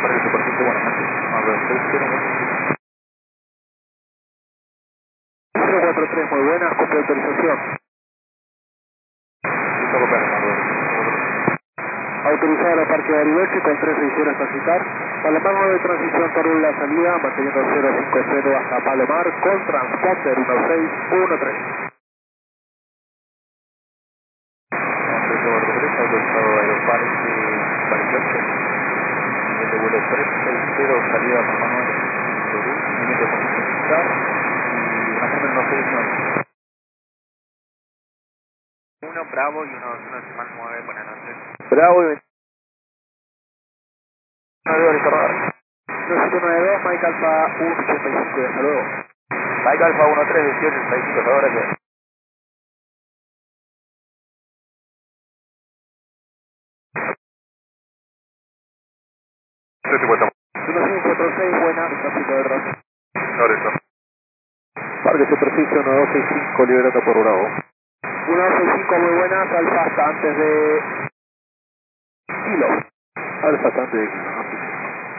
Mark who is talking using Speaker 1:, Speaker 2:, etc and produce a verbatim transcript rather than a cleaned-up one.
Speaker 1: Parque Superficie, buenas noches. A ver, seis cero
Speaker 2: cuatro tres, muy buenas, copia de autorización.
Speaker 1: Listo, copiar, a ver.
Speaker 2: Autorizado el parque de Aribeche con tres seisceros a citar. Palomar de transición por la salida, manteniendo cero cinco cero hasta Palomar con transponder uno seis uno tres.
Speaker 1: Autorizado Aeroparque Bariloche, nivel de vuelo tres seis cero, salida por Manuel Perú, nivel de posición militar y una cámara uno seis nueve.
Speaker 3: uno Bravo y uno Semana nueve, buenas noches.
Speaker 2: Bravo y
Speaker 1: nueve horas radar.
Speaker 2: dos siete nueve dos, Mike Alfa uno ochenta y cinco, hasta luego.
Speaker 1: Mike Alfa uno tres dieciocho ochenta y cinco, hasta ahora que...
Speaker 2: uno cinco cuatro seis, buenas, tráfico de Ross.
Speaker 1: Ahora
Speaker 2: Parque Superficie uno dos seis cinco, liberando por Bravo. uno dos seis cinco, muy buenas, Alfa hasta antes de Kilo. Alfa hasta antes de Kilo.